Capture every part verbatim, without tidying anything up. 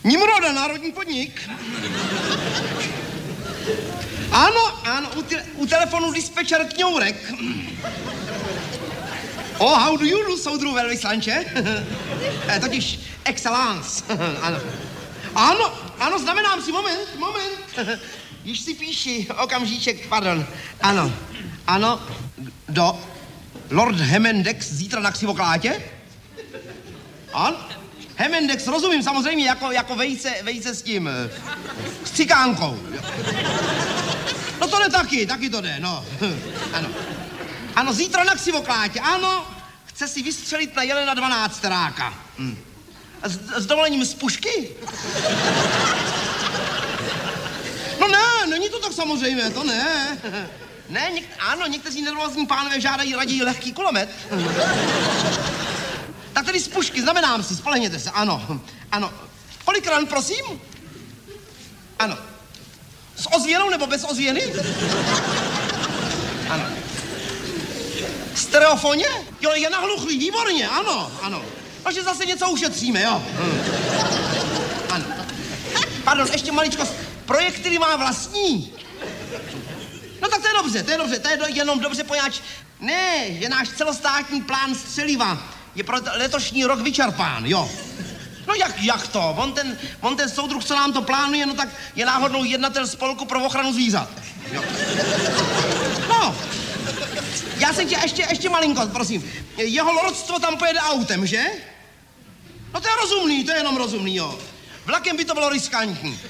Nimroda, národní podnik. Ano, ano, u, te- u telefonu dispečer Kňourek. Oh, how do you do, soudru velvyslanče? eh, totiž excellence. Ano. Ano, ano, znamenám si, moment, moment. Již si píši, okamžíček, pardon. Ano, ano, do Lord Hemendex zítra na Křivoklátě? Ano, Hemendex, rozumím, samozřejmě, jako, jako vejce, vejce s tím, s cikánkou. No to jde taky, taky to jde, no. Ano. Ano, zítra na Křivoklátě, ano, chce si vystřelit na jelena dvanácteráka. Hm. S, s dovolením z pušky? No ne, není to tak samozřejmě, to ne. Ne, něk, ano, někteří nervózní pánové žádají raději lehký kulomet. Tak tedy z pušky, znamenám si, spolehněte se, ano. Ano. Kolik ran, prosím? Ano. S ozvěnou nebo bez ozvěny? Ano. Stereofoně? Jo, je nahluchlý, výborně, ano, ano. Takže zase něco ušetříme, jo. Hmm. Ano. Pardon, ještě maličkost. Projektily má vlastní. No tak to je dobře, to je dobře, to je do, jenom dobře poněvadž... Ne, že náš celostátní plán střeliva je pro letošní rok vyčerpán, jo. No jak, jak to? On ten, on ten soudruh, co nám to plánuje, no tak je náhodnou jednatel spolku pro ochranu zvířat. Jo. No, já jsem tě ještě, ještě malinko, prosím. Jeho lordstvo tam pojede autem, že? No to je rozumný, to je jenom rozumný, jo. Vlakem by to bylo riskantní.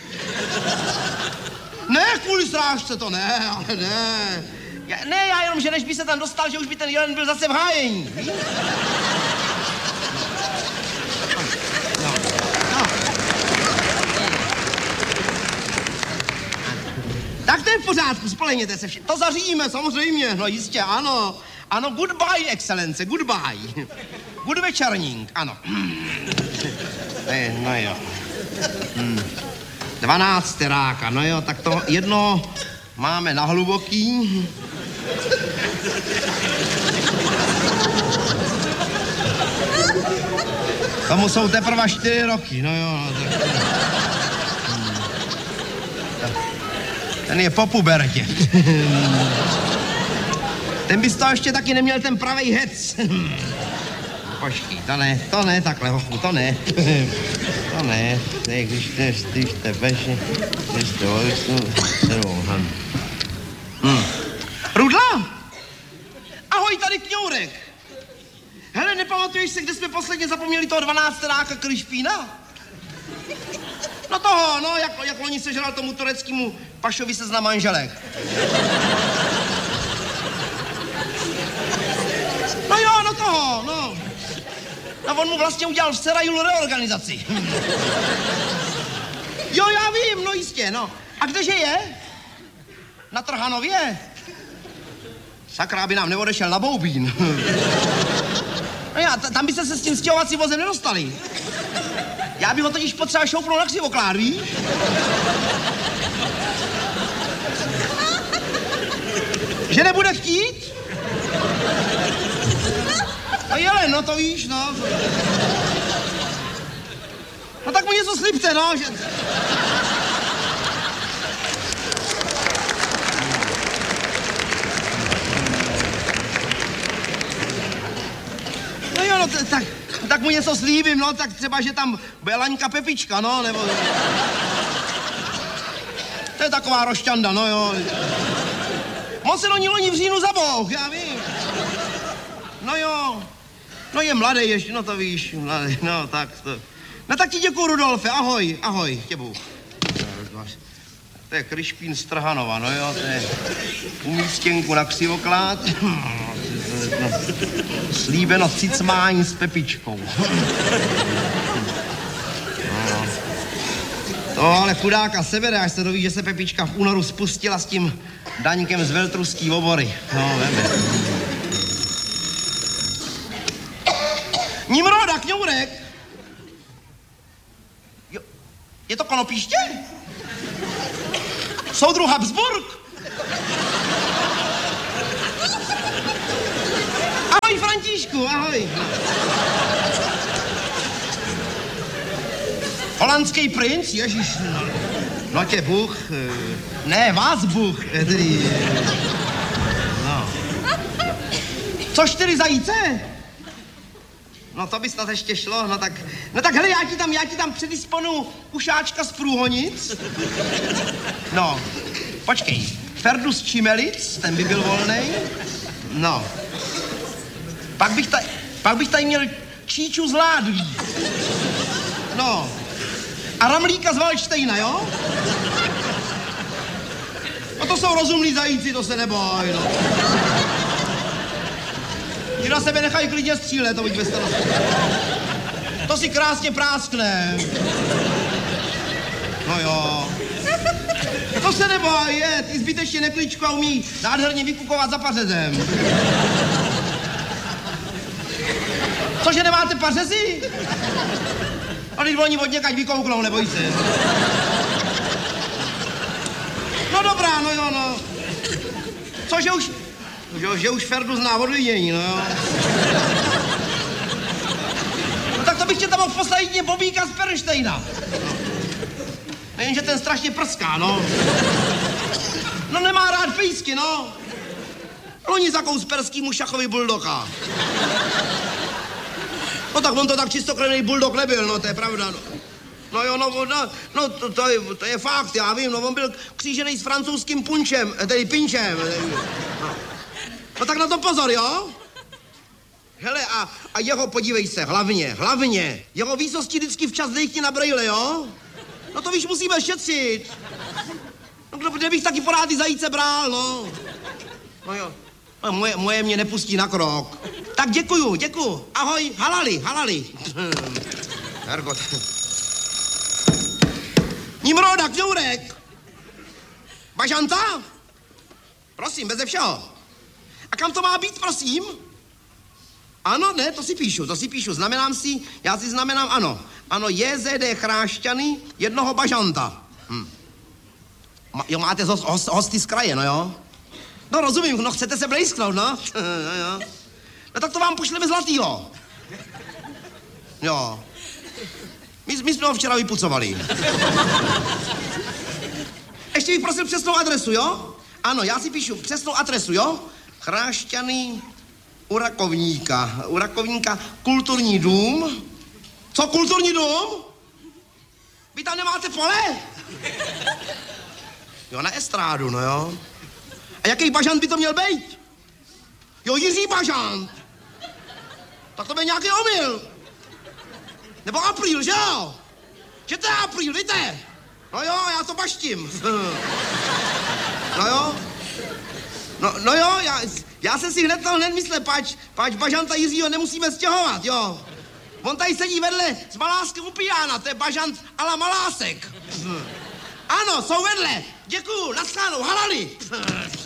Ne, kvůli strážce to ne, ale ne. Já, ne, já jenom, že než by se tam dostal, že už by ten jelen byl zase v hájení. Víš? No, no. Tak to je v pořádku, spolehněte se všichni. To zařídíme, samozřejmě, no jistě, ano. Ano, goodbye, excelence, goodbye. Good večerník, ano. No jo. Hmm. Dvanácteráka, no jo, tak to jedno máme na hluboký. Tomu jsou teprve čtyři roky, no jo. No, tak... hmm. Ten je po pubertě. Ten by z toho ještě taky neměl ten pravej hec. Počkej, to ne, to ne, takhle, hochu, to ne. To ne, ne, když te, když te beže, když te vojsnu, hm. hm. Rudla? Ahoj, tady Kňourek. Hele, nepamatuješ se, kde jsme posledně zapomněli toho dvanácteráka Krišpína? No toho, no, jak, jak loni sežral tomu tureckému pašovi se zna manželek. No jo, no toho, no. No on mu vlastně udělal v Serajulu reorganizaci. Jo, já vím, no jistě, no. A kdeže je? Na Trhanově? Sakra, aby nám neodešel na Boubín. No já, tam byste se s tím stěhovacím vozem nedostali. Já bych ho totiž potřeba šoupnout na Křivoklád, víš? Že nebude chtít? No jele, no to víš, no. No tak mu něco slibte, no, že... No jo, no t- tak, tak mu něco slíbím, no, tak třeba, že tam bude Laňka Pepička, no, nebo... To je taková rošťanda, no jo. On se do ní loni v říjnu zabouch, já vím. No jo. No je mladý ještě, no to víš, mladý, no tak to... No tak ti děkuju, Rudolfe, ahoj, ahoj, těbu. To je Krišpín z Trhanova, no jo, to je umístěnku na Křivoklád. Slíbeno cicmání s Pepičkou. No. To ale chudáka sebere, až se doví, že se Pepička v únoru spustila s tím Daňkem z Veltruský obory. No, veme. Nimroda, Kňourek! Jo, je to Konopíště? Soudruh Habsburg? Ahoj, Františku, ahoj. Holandský princ, ježiš. No tě Bůh, ne, vás Bůh, tedy. No. Co čtyři zajíce? No to by snad ještě šlo, no tak, no tak hele, já ti tam, já ti tam předisponu ušáčka z Průhonic. No, počkej, Ferdus Čimelic, ten by byl volnej. No. Pak bych, tady, pak bych tady měl Číču z Ládví. No. A Ramlíka z Valštejna, jo? No to jsou rozumní zajíci, to se neboj, no. Ti na sebe nechají klidně střílet, to buď ve starosti. To si krásně práskne. No jo. To se neboj, je, ty zbytečně nekličku a umí nádherně vykukovat za pařezem. Cože, nemáte pařezy? A když oni od někať vykouknou, neboj se. No dobrá, no jo, no. Cože už, že, že už Ferdu zná odvidění, no jo. No tak to bych tě tam mohl poslat mě Bobíka z Pernštejna. Nejenže ten strašně prská, no. No nemá rád pejsky, no. Loni zakous perskýmu šachovi buldoka. No tak on to tak čistokrevný buldok nebyl, no to je pravda, no. No jo, no, no, no to, to, je, to je fakt, já vím, no on byl křížený s francouzským punčem, tedy pinčem. No. No tak na to pozor, jo? Hele, a, a jeho, podívej se, hlavně, hlavně, jeho výsosti vždycky včas dejchni na brejle, jo? No to víš, musíme šetřit. No kde bych taky porád ty zajíce bral, no. No jo, no, moje, moje mě nepustí na krok. Tak děkuju, děkuju. Ahoj, halali, halali. Hergot. Nimroda, kňourek. Bažanta? Prosím, beze všeho. A kam to má být, prosím? Ano, ne, to si píšu, to si píšu. Znamenám si, já si znamenám, ano. Ano, J Z D Chrášťany, jednoho bažanta. Hm. Ma, jo, máte host, host, hosty z kraje, no jo? No rozumím, no chcete se blejsknout, no? No jo. No tak to vám pošleme zlatýho. Jo. My, my jsme ho včera vypucovali. Ještě bych prosil přesnou adresu, jo? Ano, já si píšu přesnou adresu, jo? Chrášťany u Rakovníka. U Rakovníka kulturní dům. Co kulturní dům? Vy tam nemáte pole? Jo, na estrádu, no jo. A jaký bažant by to měl být? Jo, Jiří Bažant. Tak to byl nějaký omyl. Nebo Apríl, že jo? Že to je Apríl, víte? No jo, já to baštím. No jo. No, no jo, já, já jsem si hned to hned myslel, pač, pač Bažanta Jiřího nemusíme stěhovat, jo. On tady sedí vedle s Maláskem u pijána, to je Bažant a la Malásek. Ano, jsou vedle. Děkuju, naschledanou, halali.